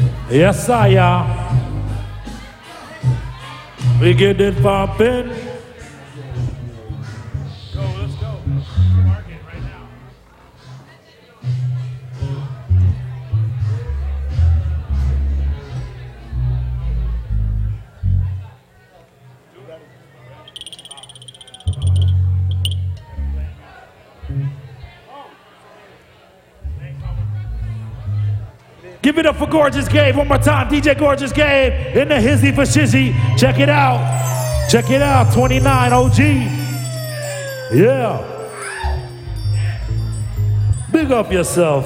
Yes, I am. We get it poppin'. Go, let's go. Mark it right now. Give it up for Gorgeous Gabe one more time. DJ Gorgeous Gabe in the hizzy for shizzy. Check it out. Check it out. 29 OG. Yeah. Big up yourself.